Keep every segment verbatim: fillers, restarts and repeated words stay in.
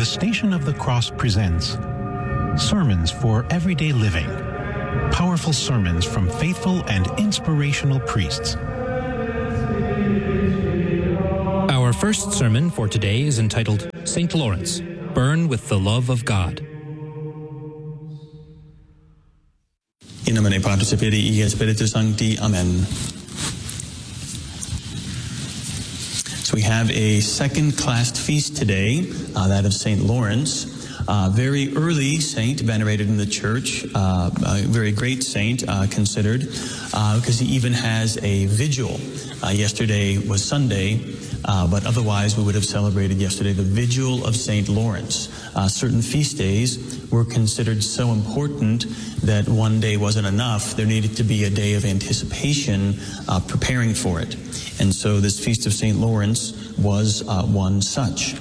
The Station of the Cross presents Sermons for Everyday Living. Powerful sermons from faithful and inspirational priests. Our first sermon for today is entitled Saint Lawrence, Burn with the Love of God. In nomine Patris et Filii et Spiritus Sancti. Amen. So we have a second-class feast today, uh, that of Saint Lawrence. Uh, very early saint venerated in the church, uh, a very great saint uh, considered, uh, because he even has a vigil. Uh, yesterday was Sunday, uh, but otherwise we would have celebrated yesterday the Vigil of Saint Lawrence. Uh, certain feast days were considered so important that one day wasn't enough. There needed to be a day of anticipation, uh, preparing for it. And so this Feast of Saint Lawrence was uh, one such.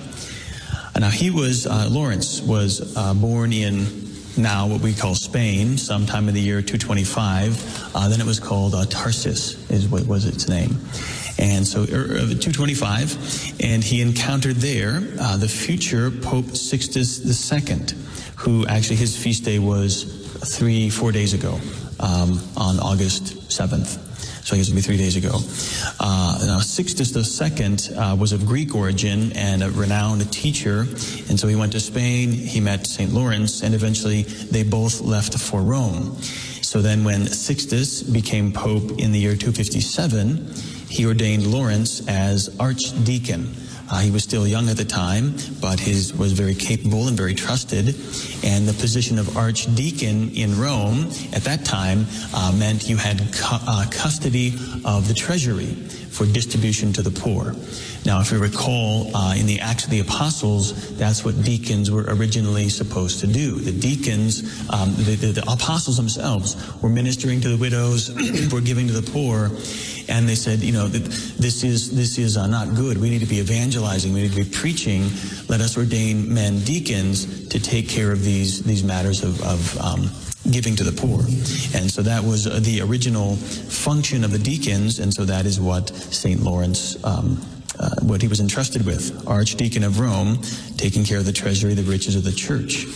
Now he was, uh, Lawrence was uh, born in now what we call Spain, sometime in the year two twenty-five. Uh, then it was called uh, Tarsus, is what was its name. And so uh, two twenty-five, and he encountered there uh, the future Pope Sixtus the Second, who actually his feast day was three, four days ago, um, on August seventh. So I guess it would be three days ago. Uh, now, Sixtus the Second uh, was of Greek origin and a renowned teacher. And so he went to Spain, he met Saint Lawrence, and eventually they both left for Rome. So then when Sixtus became Pope in the year two fifty-seven, he ordained Lawrence as archdeacon. Uh, he was still young at the time, but his was very capable and very trusted. And the position of archdeacon in Rome at that time uh, meant you had cu- uh, custody of the treasury for distribution to the poor. Now, if you recall, uh, in the Acts of the Apostles, that's what deacons were originally supposed to do. The deacons, um, the, the, the apostles themselves, were ministering to the widows, were giving to the poor, and they said, you know, this is this is uh, not good. We need to be evangelizing. We need to be preaching. Let us ordain men deacons to take care of these these matters of, of um, giving to the poor. And so that was uh, the original function of the deacons, and so that is what Saint Lawrence, um, uh, what he was entrusted with, Archdeacon of Rome, taking care of the treasury, the riches of the church.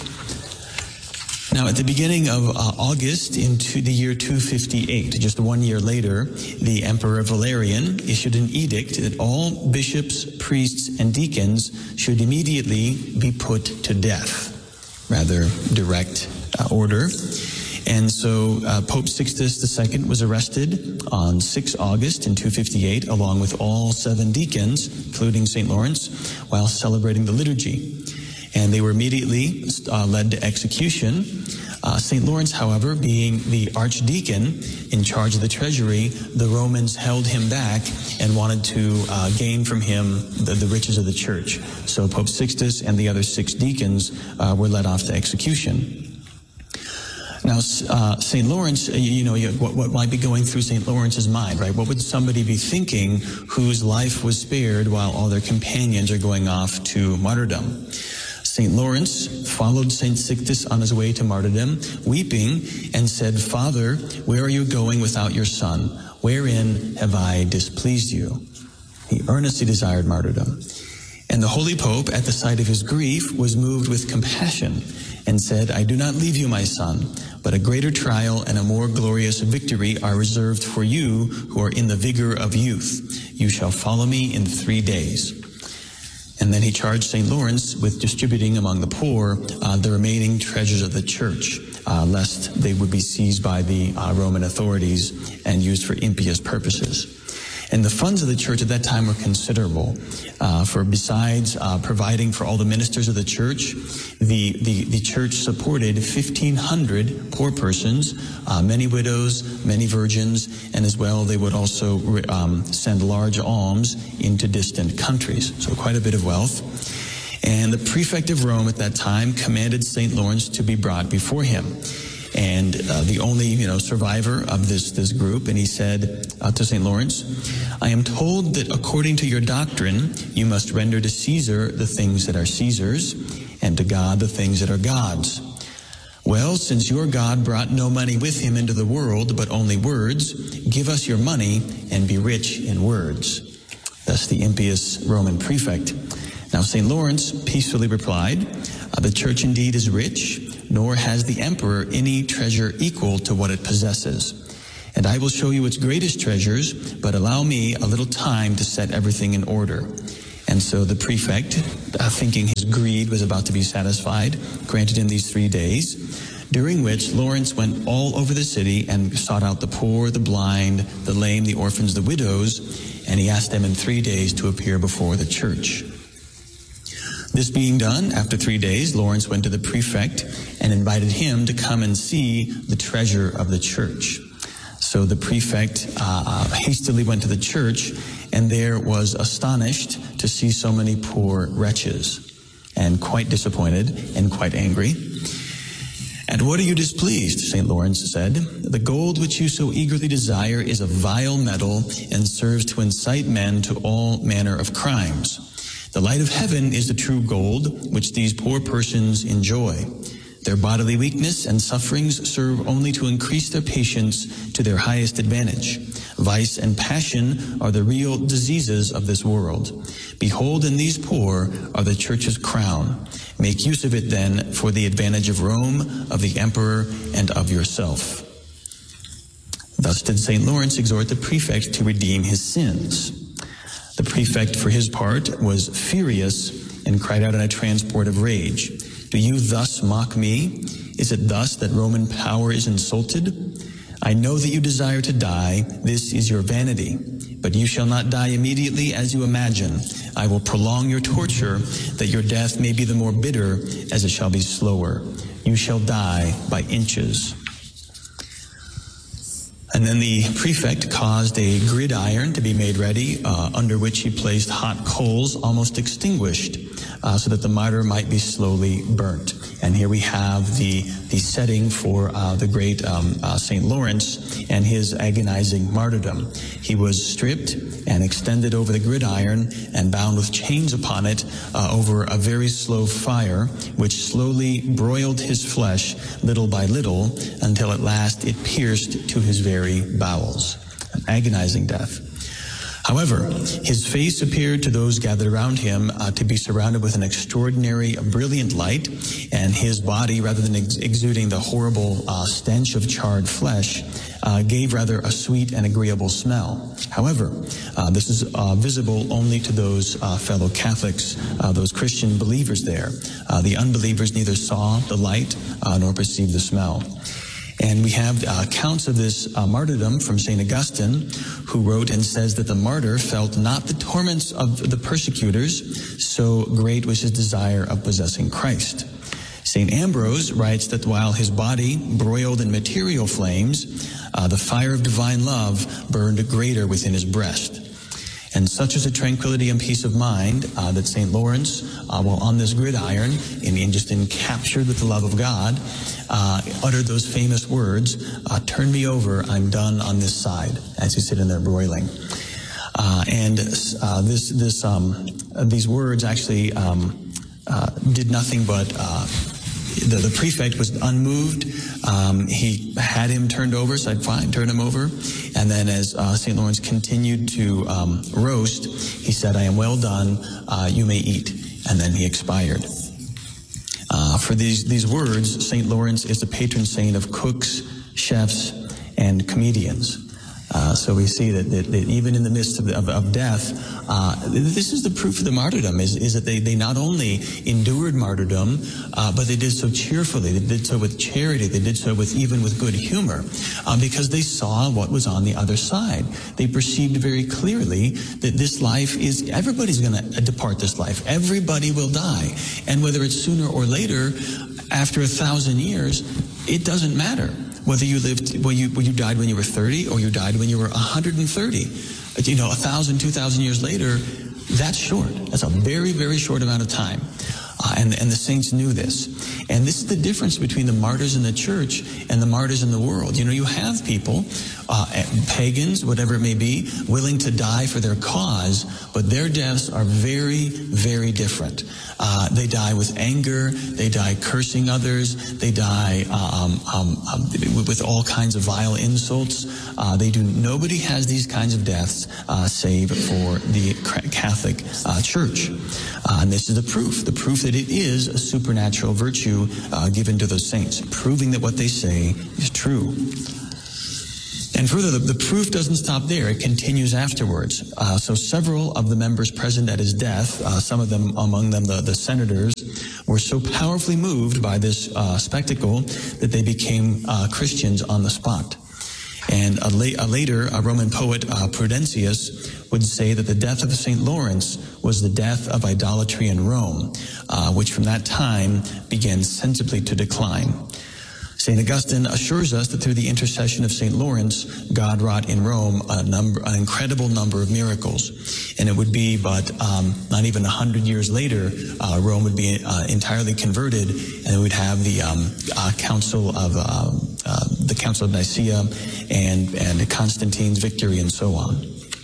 Now, at the beginning of uh, August into the year two fifty-eight, just one year later, the Emperor Valerian issued an edict that all bishops, priests, and deacons should immediately be put to death. Rather direct uh, order. And so uh, Pope Sixtus the Second was arrested on the sixth of August in two fifty-eight, along with all seven deacons, including Saint Lawrence, while celebrating the liturgy. And they were immediately uh, led to execution. Uh, Saint Lawrence, however, being the archdeacon in charge of the treasury, the Romans held him back and wanted to uh, gain from him the, the riches of the church. So Pope Sixtus and the other six deacons uh, were led off to execution. Now, uh, Saint Lawrence, you know, you, what, what might be going through Saint Lawrence's mind, right? What would somebody be thinking whose life was spared while all their companions are going off to martyrdom? Saint Lawrence followed Saint Sixtus on his way to martyrdom, weeping, and said, "Father, where are you going without your son? Wherein have I displeased you?" He earnestly desired martyrdom. And the Holy Pope, at the sight of his grief, was moved with compassion and said, "I do not leave you, my son, but a greater trial and a more glorious victory are reserved for you who are in the vigor of youth. You shall follow me in three days." And then he charged Saint Lawrence with distributing among the poor uh, the remaining treasures of the church, uh, lest they would be seized by the uh, Roman authorities and used for impious purposes. And the funds of the church at that time were considerable. Uh, for besides uh, providing for all the ministers of the church, the the, the church supported fifteen hundred poor persons, uh, many widows, many virgins, and as well they would also um, send large alms into distant countries. So quite a bit of wealth. And the prefect of Rome at that time commanded Saint Lawrence to be brought before him. And uh, the only, you know, survivor of this this group, and he said uh, to Saint Lawrence, "I am told that according to your doctrine, you must render to Caesar the things that are Caesar's, and to God the things that are God's. Well, since your God brought no money with him into the world, but only words, give us your money and be rich in words." Thus the impious Roman prefect Now Saint Lawrence peacefully replied, uh, the church indeed is rich, nor has the emperor any treasure equal to what it possesses. And I will show you its greatest treasures, but allow me a little time to set everything in order. And so the prefect, uh, thinking his greed was about to be satisfied, granted him these three days, during which Lawrence went all over the city and sought out the poor, the blind, the lame, the orphans, the widows, and he asked them in three days to appear before the church. This being done, after three days, Lawrence went to the prefect and invited him to come and see the treasure of the church. So the prefect uh, hastily went to the church, and there was astonished to see so many poor wretches, and quite disappointed and quite angry. "At what are you displeased?" Saint Lawrence said. "The gold which you so eagerly desire is a vile metal and serves to incite men to all manner of crimes. The light of heaven is the true gold which these poor persons enjoy. Their bodily weakness and sufferings serve only to increase their patience to their highest advantage. Vice and passion are the real diseases of this world. Behold, in these poor are the church's crown. Make use of it then for the advantage of Rome, of the emperor, and of yourself." Thus did Saint Lawrence exhort the prefect to redeem his sins. The prefect, for his part, was furious and cried out in a transport of rage, "Do you thus mock me? Is it thus that Roman power is insulted? I know that you desire to die. This is your vanity. But you shall not die immediately as you imagine. I will prolong your torture, that your death may be the more bitter as it shall be slower. You shall die by inches." And then the prefect caused a gridiron to be made ready, uh, under which he placed hot coals almost extinguished, uh, so that the martyr might be slowly burnt. And here we have the the setting for uh, the great um, uh, Saint Lawrence and his agonizing martyrdom. He was stripped and extended over the gridiron and bound with chains upon it uh, over a very slow fire, which slowly broiled his flesh little by little until at last it pierced to his very bowels. An agonizing death. However, his face appeared to those gathered around him uh, to be surrounded with an extraordinary, brilliant light, and his body, rather than ex- exuding the horrible uh, stench of charred flesh, uh, gave rather a sweet and agreeable smell. However, uh, this is uh, visible only to those uh, fellow Catholics, uh, those Christian believers there. Uh, the unbelievers neither saw the light uh, nor perceived the smell. And we have uh, accounts of this uh, martyrdom from Saint Augustine, who wrote and says that the martyr felt not the torments of the persecutors, so great was his desire of possessing Christ. Saint Ambrose writes that while his body broiled in material flames, uh, the fire of divine love burned greater within his breast. And such is a tranquility and peace of mind uh, that Saint Lawrence, uh, while on this gridiron, and, and just encaptured with the love of God, uh, uttered those famous words, uh, "Turn me over, I'm done on this side," as he's sitting there broiling. Uh, and uh, this, this, um, these words actually um, uh, did nothing but uh, the, the prefect was unmoved. Um, he had him turned over, said, "Fine, turn him over." And then as uh, Saint Lawrence continued to um, roast, he said, "I am well done, uh, you may eat." And then he expired. Uh, for these, these words, Saint Lawrence is the patron saint of cooks, chefs, and comedians. Uh, so we see that, that, that even in the midst of, of, of death, uh, this is the proof of the martyrdom, is, is that they, they not only endured martyrdom, uh, but they did so cheerfully, they did so with charity, they did so with even with good humor, uh, because they saw what was on the other side. They perceived very clearly that this life is, everybody's going to depart this life. Everybody will die. And whether it's sooner or later, after a thousand years, it doesn't matter. Whether you lived, well, you, well, you died when you were thirty, or you died when you were one hundred thirty. You know, a thousand, two thousand years later, that's short. That's a very, very short amount of time. Uh, and, and the saints knew this. And this is the difference between the martyrs in the church and the martyrs in the world. You know, you have people, uh, pagans, whatever it may be, willing to die for their cause, but their deaths are very, very different. Uh, they die with anger, they die cursing others, they die um, um, um, with all kinds of vile insults. Uh, they do. Nobody has these kinds of deaths uh, save for the Catholic uh, Church. Uh, and this is the proof, the proof that it is a supernatural virtue uh, given to those saints, proving that what they say is true. And further, the, the proof doesn't stop there. It continues afterwards. Uh, so several of the members present at his death, uh, some of them, among them the, the senators, were so powerfully moved by this uh, spectacle that they became uh, Christians on the spot. And a, la- a later, a Roman poet, uh, Prudentius, would say that the death of Saint Lawrence was the death of idolatry in Rome, uh, which from that time began sensibly to decline. Saint Augustine assures us that through the intercession of Saint Lawrence, God wrought in Rome a number, an incredible number of miracles. And it would be but um, not even a hundred years later, uh, Rome would be uh, entirely converted, and we would have the um, uh, Council of uh, uh, the Council of Nicaea and and Constantine's victory, and so on.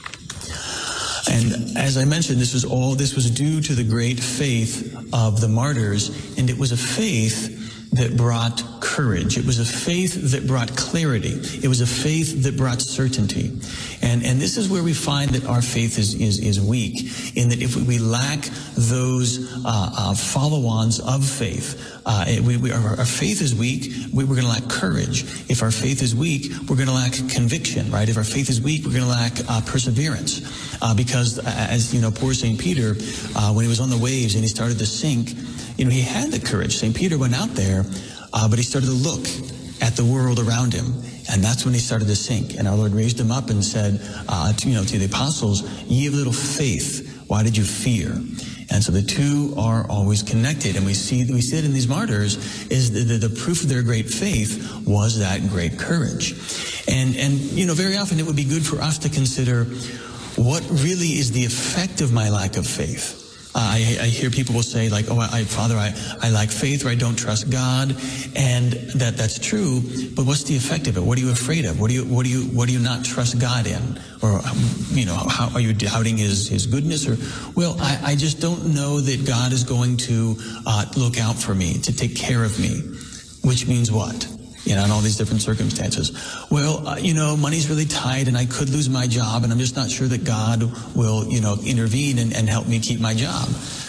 And as I mentioned, this was all this was due to the great faith of the martyrs, and it was a faith that brought courage. It was a faith that brought clarity. It was a faith that brought certainty. And and this is where we find that our faith is is, is weak, in that if we, we lack those uh, uh, follow-ons of faith, uh, we, we, our, our faith is weak, we, we're going to lack courage. If our faith is weak, we're going to lack conviction, right? If our faith is weak, we're going to lack uh, perseverance. Uh, because, as you know, poor Saint Peter, uh, when he was on the waves and he started to sink, you know, he had the courage. Saint Peter went out there, uh, but he started to look at the world around him. And that's when he started to sink. And our Lord raised him up and said, uh, to, you know, to the apostles, "Ye of little faith, why did you fear?" And so the two are always connected. And we see, we see it in these martyrs, is the, the, the proof of their great faith was that great courage. And, and, you know, very often it would be good for us to consider, what really is the effect of my lack of faith? Uh, I, I hear people will say, like, "Oh, I, Father, I, I lack faith, or I don't trust God," and that that's true. But what's the effect of it? What are you afraid of? What do you what do you what do you not trust God in? Or, you know, how are you doubting His His goodness? Or, well, I, I just don't know that God is going to uh, look out for me, to take care of me. Which means what? You know, in all these different circumstances. Well, uh, you know, money's really tight and I could lose my job, and I'm just not sure that God will, you know, intervene and, and help me keep my job.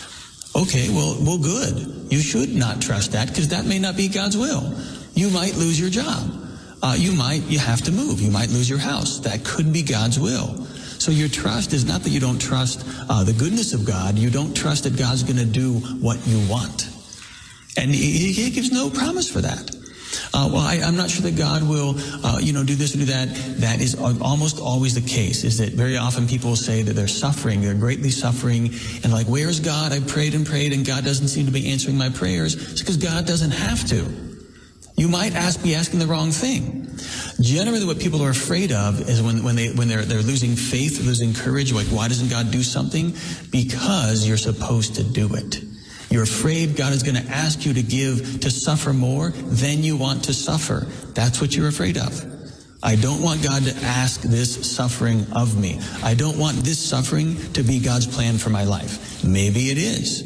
Okay, well, well, good. You should not trust that, because that may not be God's will. You might lose your job. Uh, you might, you have to move. You might lose your house. That could be God's will. So your trust is not that you don't trust uh, the goodness of God. You don't trust that God's going to do what you want. And he, he gives no promise for that. Uh, well, I, I'm not sure that God will, uh, you know, do this or do that. That is almost always the case, is that very often people will say that they're suffering, they're greatly suffering, and like, where's God? I prayed and prayed, and God doesn't seem to be answering my prayers. It's because God doesn't have to. You might ask, be asking the wrong thing. Generally, what people are afraid of is when, when, they, when they're, they're losing faith, losing courage, like, why doesn't God do something? Because you're supposed to do it. You're afraid God is going to ask you to give, to suffer more than you want to suffer. That's what you're afraid of. I don't want God to ask this suffering of me. I don't want this suffering to be God's plan for my life. Maybe it is.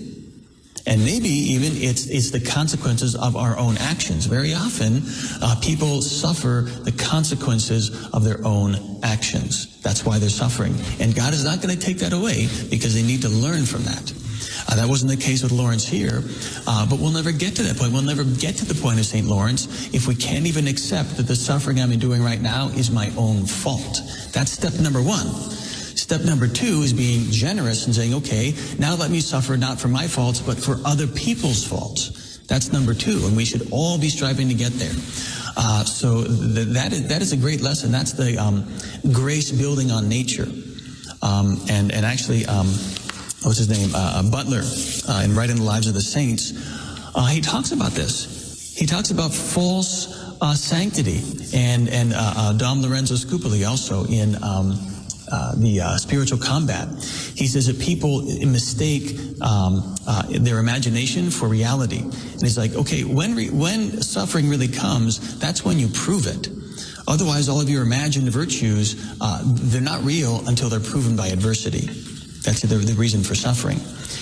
And maybe even it's, it's the consequences of our own actions. Very often, uh, people suffer the consequences of their own actions. That's why they're suffering. And God is not going to take that away, because they need to learn from that. Uh, that wasn't the case with Lawrence here, uh, but we'll never get to that point. We'll never get to the point of Saint Lawrence if we can't even accept that the suffering I'm doing right now is my own fault. That's step number one. Step number two is being generous and saying, okay, now let me suffer not for my faults, but for other people's faults. That's number two, and we should all be striving to get there. Uh, so th- that is that is a great lesson. That's the um, grace building on nature. Um, and, and actually... Um, what's his name, uh, Butler, uh, in Writing the Lives of the Saints, uh, he talks about this. He talks about false uh, sanctity. And and uh, uh, Dom Lorenzo Scupoli also in um, uh, the uh, spiritual combat. He says that people mistake um, uh, their imagination for reality. And he's like, okay, when re- when suffering really comes, that's when you prove it. Otherwise, all of your imagined virtues, uh, they're not real until they're proven by adversity. That's the, the reason for suffering.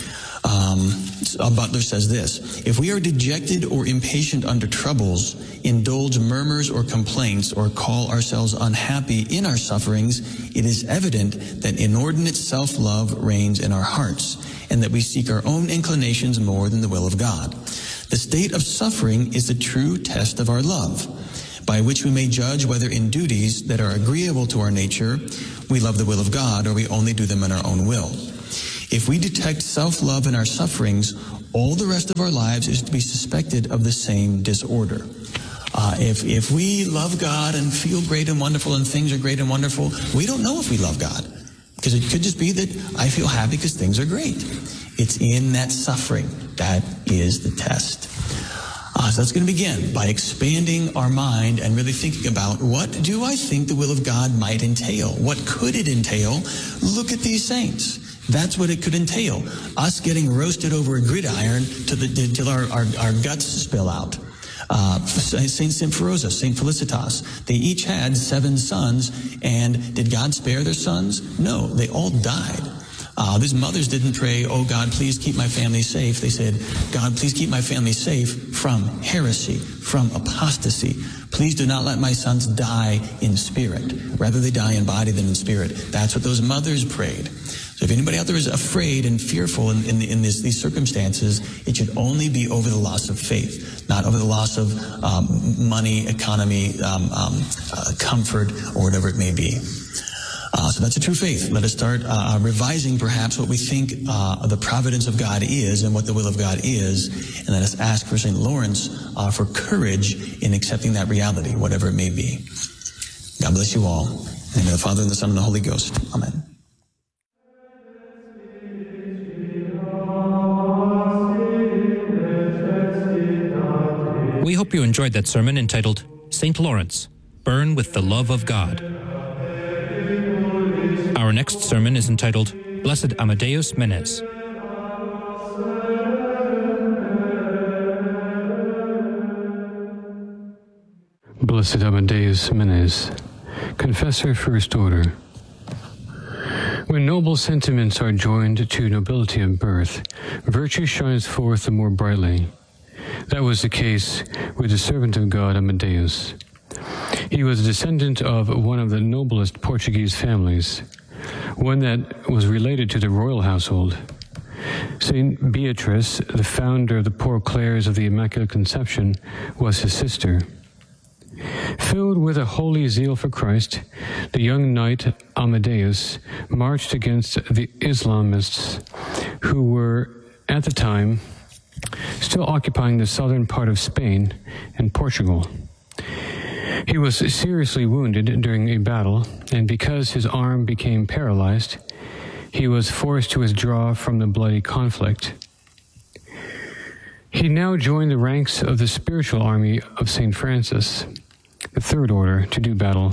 Um, Butler says this: if we are dejected or impatient under troubles, indulge murmurs or complaints, or call ourselves unhappy in our sufferings, it is evident that inordinate self-love reigns in our hearts, and that we seek our own inclinations more than the will of God. The state of suffering is the true test of our love, by which we may judge whether in duties that are agreeable to our nature we love the will of God, or we only do them in our own will. If we detect self-love in our sufferings, all the rest of our lives is to be suspected of the same disorder. Uh, if, if we love God and feel great and wonderful and things are great and wonderful, we don't know if we love God. Because it could just be that I feel happy because things are great. It's in that suffering that is the test. Uh, so that's going to begin by expanding our mind and really thinking about, what do I think the will of God might entail? What could it entail? Look at these saints. That's what it could entail. Us getting roasted over a gridiron to the, till our, our, our guts spill out. Uh, Saint Symphorosa, Saint Felicitas, they each had seven sons, and did God spare their sons? No, they all died. Uh, these mothers didn't pray, oh God, please keep my family safe. They said, God, please keep my family safe from heresy, from apostasy. Please do not let my sons die in spirit. Rather they die in body than in spirit. That's what those mothers prayed. So if anybody out there is afraid and fearful in, in, in this, these circumstances, it should only be over the loss of faith, not over the loss of um, money, economy, um, um, uh, comfort, or whatever it may be. Uh, so that's a true faith. Let us start uh, revising perhaps what we think uh, the providence of God is and what the will of God is, and let us ask for Saint Lawrence uh, for courage in accepting that reality, whatever it may be. God bless you all. In the name of the Father, and the Son, and the Holy Ghost. Amen. We hope you enjoyed that sermon entitled Saint Lawrence, Burn with the Love of God. Our next sermon is entitled Blessed Amadeus Menez. Blessed Amadeus Menez, Confessor First Order. When noble sentiments are joined to nobility of birth, virtue shines forth the more brightly. That was the case with the servant of God Amadeus. He was a descendant of one of the noblest Portuguese families, one that was related to the royal household. Saint Beatrice, the founder of the Poor Clares of the Immaculate Conception, was his sister. Filled with a holy zeal for Christ, the young knight Amadeus marched against the Islamists, who were, at the time, still occupying the southern part of Spain and Portugal. He was seriously wounded during a battle, and because his arm became paralyzed, he was forced to withdraw from the bloody conflict. He now joined the ranks of the spiritual army of Saint Francis, the Third Order, to do battle.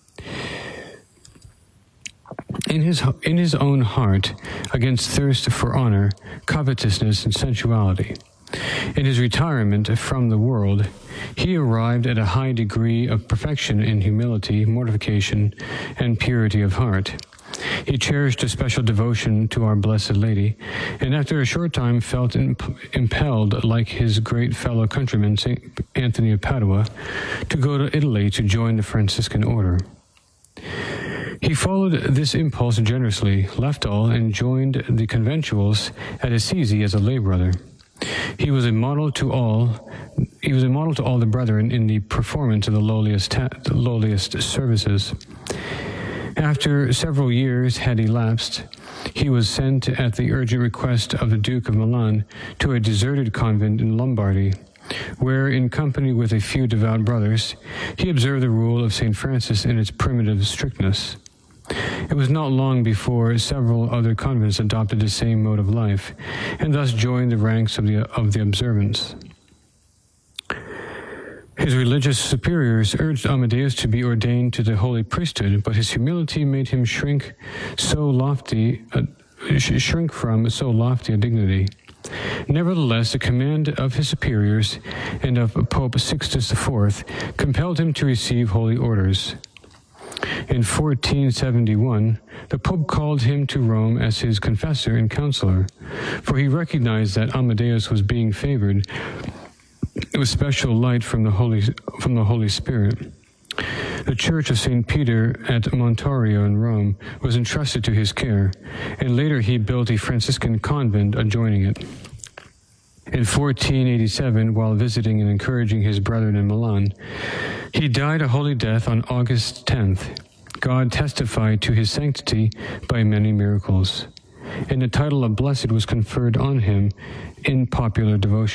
In his, in his own heart, against thirst for honor, covetousness, and sensuality. In his retirement from the world, he arrived at a high degree of perfection in humility, mortification, and purity of heart. He cherished a special devotion to our Blessed Lady, and after a short time felt imp- impelled, like his great fellow countryman, Saint Anthony of Padua, to go to Italy to join the Franciscan order. He followed this impulse generously, left all, and joined the conventuals at Assisi as a lay brother. He was a model to all. He was a model to all the brethren in the performance of the lowliest, ta- the lowliest services. After several years had elapsed, he was sent at the urgent request of the Duke of Milan to a deserted convent in Lombardy, where, in company with a few devout brothers, he observed the rule of Saint Francis in its primitive strictness. It was not long before several other convents adopted the same mode of life, and thus joined the ranks of the of the observance. His religious superiors urged Amadeus to be ordained to the holy priesthood, but his humility made him shrink so lofty, uh, shrink from so lofty a dignity. Nevertheless, the command of his superiors and of Pope Sixtus the Fourth compelled him to receive holy orders. In fourteen seventy-one, the Pope called him to Rome as his confessor and counselor, for he recognized that Amadeus was being favored with special light from the Holy, from the Holy Spirit. The Church of Saint Peter at Montorio in Rome was entrusted to his care, and later he built a Franciscan convent adjoining it. In fourteen eighty-seven, while visiting and encouraging his brethren in Milan, he died a holy death on August tenth. God testified to his sanctity by many miracles, and the title of blessed was conferred on him in popular devotion.